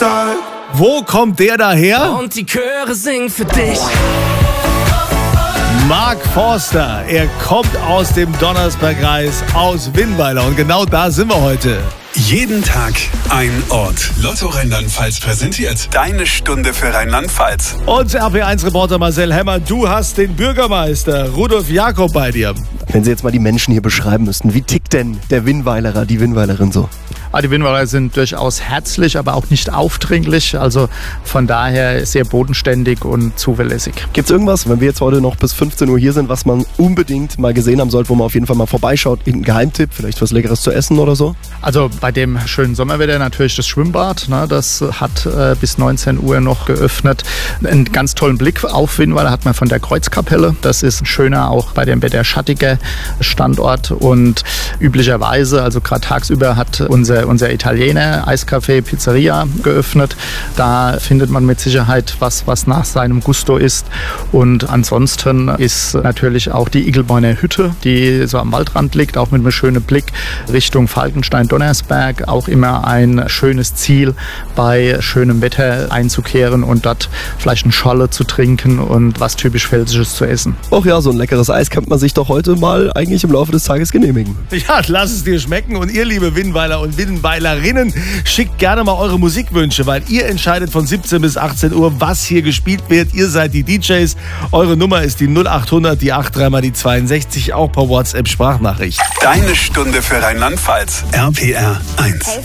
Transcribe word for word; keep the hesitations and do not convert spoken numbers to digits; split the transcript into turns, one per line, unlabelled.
Donnerstag.
Wo kommt der daher?
Und die Chöre singen für dich.
Mark Forster. Er kommt aus dem Donnersbergkreis, aus Winnweiler. Und genau da sind wir heute.
Jeden Tag ein Ort. Lotto Rheinland-Pfalz präsentiert deine Stunde für Rheinland-Pfalz.
Und R P eins Reporter Marcel Hemmer, du hast den Bürgermeister Rudolf Jakob bei dir.
Wenn Sie jetzt mal die Menschen hier beschreiben müssten, wie tickt denn der Winnweilerer, die Winnweilerin so?
Ah, die Winnweiler sind durchaus herzlich, aber auch nicht aufdringlich. Also von daher sehr bodenständig und zuverlässig.
Gibt es irgendwas, wenn wir jetzt heute noch bis fünfzehn Uhr hier sind, was man unbedingt mal gesehen haben sollte, wo man auf jeden Fall mal vorbeischaut? Irgendein Geheimtipp, vielleicht was Leckeres zu essen oder so?
Also bei dem schönen Sommerwetter natürlich das Schwimmbad. Ne, das hat äh, bis neunzehn Uhr noch geöffnet. Einen ganz tollen Blick auf Winnweiler hat man von der Kreuzkapelle. Das ist ein schöner, auch bei dem Wetter schattiger Standort. Und üblicherweise, also gerade tagsüber, hat unser, unser Italiener Eiscafé Pizzeria geöffnet. Da findet man mit Sicherheit was, was nach seinem Gusto ist. Und ansonsten ist natürlich auch die Igelbeiner Hütte, die so am Waldrand liegt, auch mit einem schönen Blick Richtung Falkenstein-Donnersberg. Auch immer ein schönes Ziel, bei schönem Wetter einzukehren und dort vielleicht eine Scholle zu trinken und was typisch Pfälzisches zu essen.
Och ja, so ein leckeres Eis kann man sich doch heute mal eigentlich im Laufe des Tages genehmigen.
Ja, lass es dir schmecken. Und ihr, liebe Winnweiler und Winnweilerinnen, schickt gerne mal eure Musikwünsche, weil ihr entscheidet von siebzehn bis achtzehn Uhr, was hier gespielt wird. Ihr seid die D Js. Eure Nummer ist die null acht hundert, die acht drei mal die zweiundsechzig, auch per WhatsApp-Sprachnachricht.
Deine Stunde für Rheinland-Pfalz. R P R eins.